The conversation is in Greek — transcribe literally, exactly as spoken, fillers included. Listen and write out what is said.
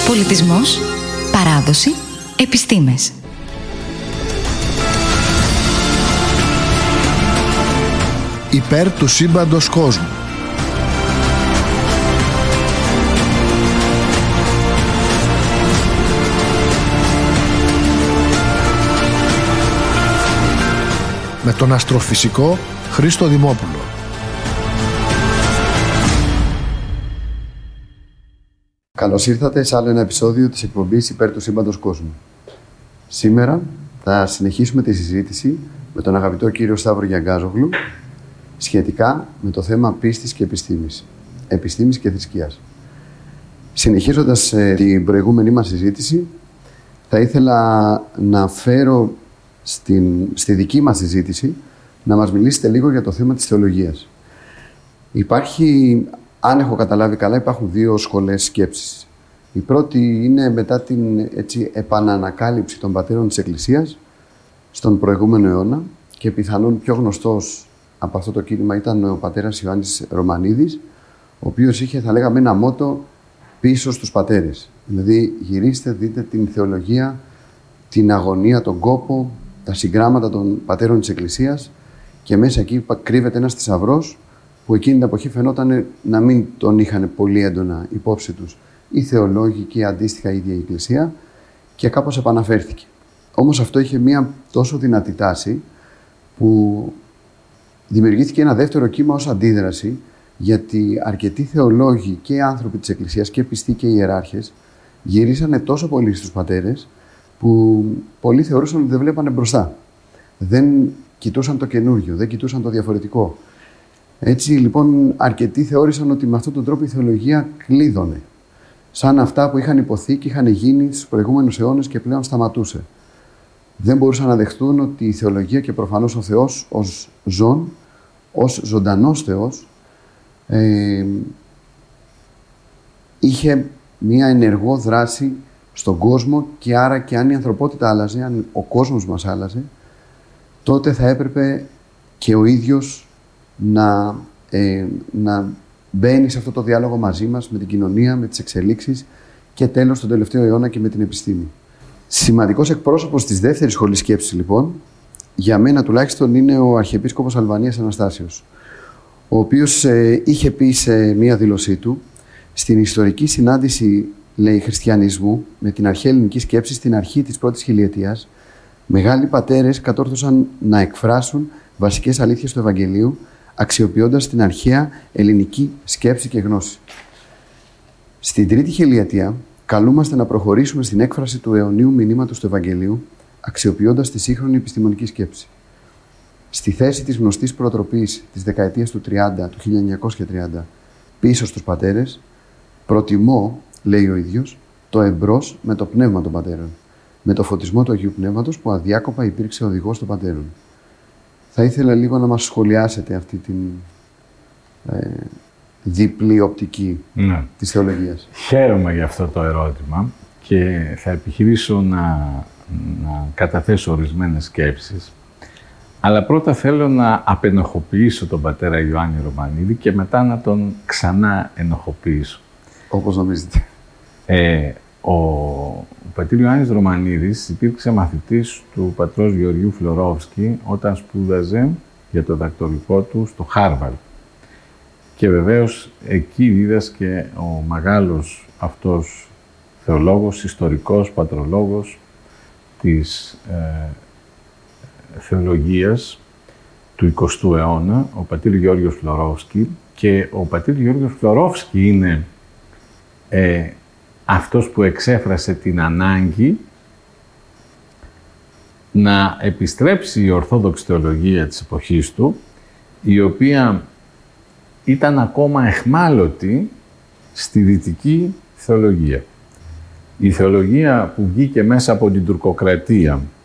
Πολιτισμός, παράδοση, επιστήμες. Υπέρ του σύμπαντος κόσμου. Με τον αστροφυσικό Χρήστο Δημόπουλο. Καλώς ήρθατε σε άλλο ένα επεισόδιο της εκπομπής Υπέρ του σύμπαντος κόσμου. Σήμερα θα συνεχίσουμε τη συζήτηση με τον αγαπητό κύριο Σταύρο Γιαγκάζογλου σχετικά με το θέμα πίστης και επιστήμης, επιστήμης και θρησκείας. Συνεχίζοντας ε, την προηγούμενη μας συζήτηση, θα ήθελα να φέρω στην, στη δική μας συζήτηση να μας μιλήσετε λίγο για το θέμα της θεολογίας. Υπάρχει, αν έχω καταλάβει καλά, υπάρχουν δύο σχολές σκέψης. Η πρώτη είναι μετά την έτσι, επανανακάλυψη των πατέρων της Εκκλησίας στον προηγούμενο αιώνα και πιθανόν πιο γνωστός από αυτό το κίνημα ήταν ο πατέρας Ιωάννης Ρωμανίδης, ο οποίος είχε, θα λέγαμε, ένα μότο πίσω στους πατέρες. Δηλαδή, γυρίστε, δείτε την θεολογία, την αγωνία, τον κόπο, τα συγγράμματα των πατέρων της Εκκλησίας και μέσα εκεί κρύβεται ένας θησαυρός που εκείνη την εποχή φαινόταν να μην τον είχαν πολύ έντονα υπόψη τους οι θεολόγοι και αντίστοιχα η ίδια η Εκκλησία και κάπως επαναφέρθηκε. Όμως αυτό είχε μία τόσο δυνατή τάση που δημιουργήθηκε ένα δεύτερο κύμα ως αντίδραση, γιατί αρκετοί θεολόγοι και άνθρωποι της Εκκλησίας και πιστοί και ιεράρχες γυρίσανε τόσο πολύ στους πατέρες που πολλοί θεωρούσαν ότι δεν βλέπανε μπροστά. Δεν κοιτούσαν το καινούριο, δεν κοιτούσαν το διαφορετικό. Έτσι λοιπόν αρκετοί θεώρησαν ότι με αυτόν τον τρόπο η θεολογία κλείδωνε. Σαν αυτά που είχαν υποθεί και είχαν γίνει στους προηγούμενους αιώνες και πλέον σταματούσε. Δεν μπορούσαν να δεχτούν ότι η θεολογία και προφανώς ο Θεός ως ζών, ως ζωντανός Θεός, ε, είχε μία ενεργό δράση στον κόσμο και άρα και αν η ανθρωπότητα άλλαζε, αν ο κόσμος μας άλλαζε, τότε θα έπρεπε και ο ίδιος να, ε, να μπαίνει σε αυτό το διάλογο μαζί μας, με την κοινωνία, με τις εξελίξεις και τέλος στον τελευταίο αιώνα και με την επιστήμη. Σημαντικός εκπρόσωπος της δεύτερης σχολής σκέψης, λοιπόν, για μένα τουλάχιστον, είναι ο Αρχιεπίσκοπος Αλβανίας Αναστάσιος, ο οποίος ε, είχε πει σε μία δήλωσή του, στην ιστορική συνάντηση, λέει, χριστιανισμού με την αρχαία ελληνική σκέψη στην αρχή της πρώτης χιλιετίας, μεγάλοι πατέρες κατόρθωσαν να εκφράσουν βασικές αλήθειες του Ευαγγελίου, αξιοποιώντας την αρχαία ελληνική σκέψη και γνώση. Στην τρίτη χιλιετία, καλούμαστε να προχωρήσουμε στην έκφραση του αιωνίου μηνύματος του Ευαγγελίου, αξιοποιώντας τη σύγχρονη επιστημονική σκέψη. Στη θέση της γνωστής προτροπής της δεκαετίας του τριάντα, του χίλια εννιακόσια τριάντα, πίσω στους πατέρες, προτιμώ, λέει ο ίδιος, το εμπρός με το πνεύμα των πατέρων, με το φωτισμό του Αγίου Πνεύματος που αδιάκοπα υπήρξε οδηγός των πατέρων. Θα ήθελα λίγο να μας σχολιάσετε αυτή την ε, διπλή οπτική ναι. της θεολογίας. Χαίρομαι για αυτό το ερώτημα και θα επιχειρήσω να, να καταθέσω ορισμένες σκέψεις. Αλλά πρώτα θέλω να απενοχοποιήσω τον πατέρα Ιωάννη Ρωμανίδη και μετά να τον ξανά ενοχοποιήσω. Όπως νομίζετε. Ε, ο ο πατήρ Ιωάννης Ρωμανίδης υπήρξε μαθητής του πατρός Γεωργίου Φλωρόφσκι όταν σπούδαζε για το δακτορικό του στο Χάρβαρντ. Και βεβαίως εκεί δίδασκε ο μεγάλος αυτός θεολόγος, ιστορικός, πατρολόγος της ε, θεολογίας του εικοστού αιώνα, ο πατήρ Γεώργιος Φλωρόφσκι. Και ο πατήρ Γεώργιος Φλωρόφσκι είναι ε, αυτός που εξέφρασε την ανάγκη να επιστρέψει η ορθόδοξη θεολογία της εποχής του, η οποία ήταν ακόμα αιχμάλωτη στη δυτική θεολογία. Η θεολογία που βγήκε μέσα από την τουρκοκρατία